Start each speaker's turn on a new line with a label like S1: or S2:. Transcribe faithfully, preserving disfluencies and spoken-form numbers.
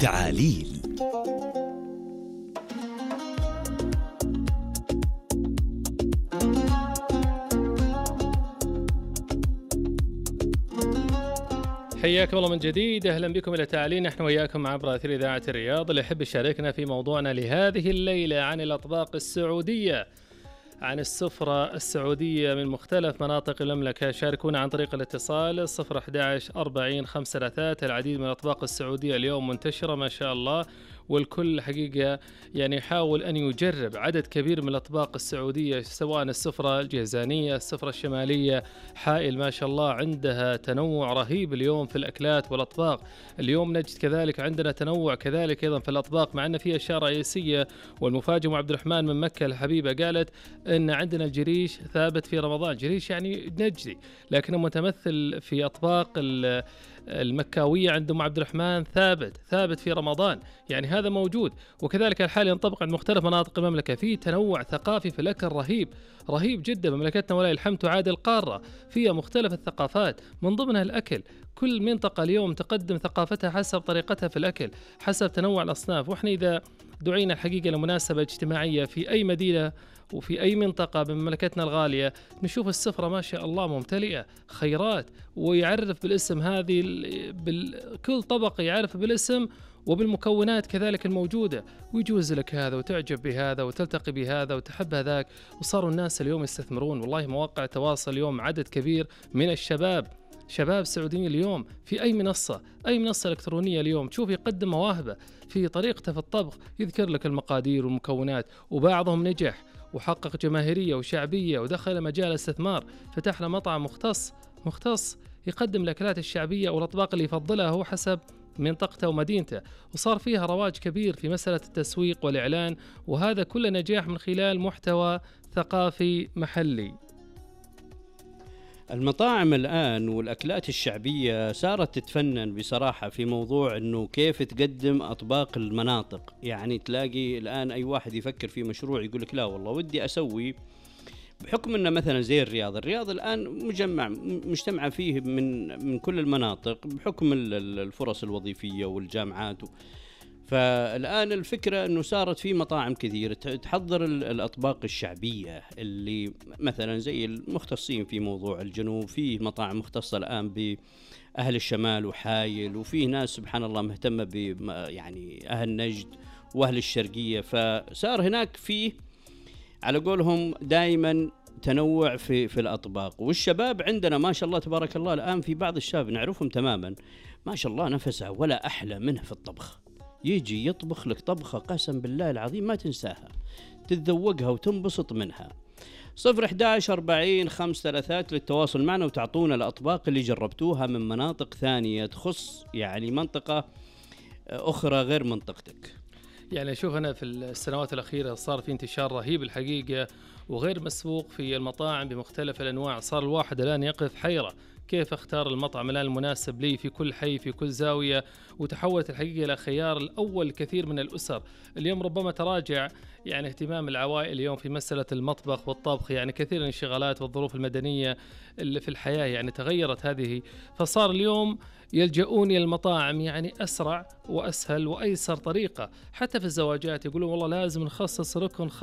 S1: تعاليل.
S2: حياكم الله من جديد، أهلا بكم إلى تعاليل. نحن وياكم عبر أثير إذاعة الرياض. اللي يحب يشاركنا في موضوعنا لهذه الليلة عن الأطباق السعودية، عن السفرة السعودية من مختلف مناطق المملكة، شاركونا عن طريق الاتصال صفر أحد عشر أربعين خمسة ثلاثة. العديد من الأطباق السعودية اليوم منتشرة ما شاء الله، والكل حقيقة يعني يحاول أن يجرب عدد كبير من الأطباق السعودية، سواء السفرة الجيزانية، السفرة الشمالية. حائل ما شاء الله عندها تنوع رهيب اليوم في الأكلات والأطباق. اليوم نجد كذلك عندنا تنوع كذلك أيضا في الأطباق، مع أن فيها أشياء رئيسية. والمفاجئ عبد الرحمن من مكة الحبيبة قالت أن عندنا الجريش ثابت في رمضان. جريش يعني نجدي، لكنه متمثل في أطباق المكاوية عند أم عبد الرحمن ثابت ثابت في رمضان، يعني هذا موجود. وكذلك الحال ينطبق عند مختلف مناطق المملكة، في تنوع ثقافي في الأكل رهيب رهيب جدا. مملكتنا ولله الحمد تعادل قارة فيها مختلف الثقافات، من ضمنها الأكل. كل منطقة اليوم تقدم ثقافتها حسب طريقتها في الأكل، حسب تنوع الأصناف. وإحنا إذا دعينا الحقيقة لمناسبة اجتماعية في أي مدينة وفي أي منطقة من مملكتنا الغالية، نشوف السفرة ما شاء الله ممتلئة خيرات، ويعرف بالاسم هذه بال... كل طبق يعرف بالاسم وبالمكونات كذلك الموجودة، ويجوز لك هذا وتعجب بهذا وتلتقي بهذا وتحب هذاك. وصاروا الناس اليوم يستثمرون، والله مواقع التواصل اليوم عدد كبير من الشباب شباب سعوديين اليوم في أي منصة أي منصة إلكترونية اليوم تشوف يقدم مواهبه في طريقته في الطبخ، يذكر لك المقادير والمكونات. وبعضهم نجح وحقق جماهيرية وشعبية ودخل مجال الاستثمار، فتح له مطعم مختص مختص يقدم الأكلات الشعبية والأطباق اللي يفضلها هو حسب منطقته ومدينته، وصار فيها رواج كبير في مسألة التسويق والإعلان. وهذا كله نجاح من خلال محتوى ثقافي محلي.
S3: المطاعم الآن والأكلات الشعبية صارت تتفنن بصراحة في موضوع أنه كيف تقدم أطباق المناطق. يعني تلاقي الآن أي واحد يفكر في مشروع يقول لك لا والله ودي أسوي، بحكم أنه مثلا زي الرياض الرياض الآن مجمع مجتمع فيه من من كل المناطق بحكم الفرص الوظيفية والجامعات. فالآن الفكرة أنه صارت في مطاعم كثير تحضر الأطباق الشعبية اللي مثلا زي المختصين في موضوع الجنوب، فيه مطاعم مختصة الآن بأهل الشمال وحايل، وفيه ناس سبحان الله مهتمة ب يعني أهل نجد وأهل الشرقية. فصار هناك فيه على قولهم دائما تنوع في في الأطباق. والشباب عندنا ما شاء الله تبارك الله الآن في بعض الشباب نعرفهم تماما ما شاء الله نفسه ولا أحلى منه في الطبخ، يجي يطبخ لك طبخة قسم بالله العظيم ما تنساها، تتذوقها وتنبسط منها. صفر أحد عشر أربعين خمسة ثلاثات للتواصل معنا وتعطونا الأطباق اللي جربتوها من مناطق ثانية تخص يعني منطقة أخرى غير منطقتك.
S2: يعني شوف أنا في السنوات الأخيرة صار في انتشار رهيب الحقيقة وغير مسبوق في المطاعم بمختلف الأنواع. صار الواحد الآن يقف حيرة كيف اختار المطعم الآن المناسب لي في كل حي في كل زاوية. وتحولت الحقيقة إلى خيار الأول كثير من الأسر. اليوم ربما تراجع يعني اهتمام العوائل اليوم في مسألة المطبخ والطبخ، يعني كثير من الانشغالات والظروف المدنية اللي في الحياة يعني تغيرت هذه. فصار اليوم يلجؤون إلى المطاعم، يعني أسرع وأسهل وأيسر طريقة. حتى في الزواجات يقولون والله لازم نخصص ركن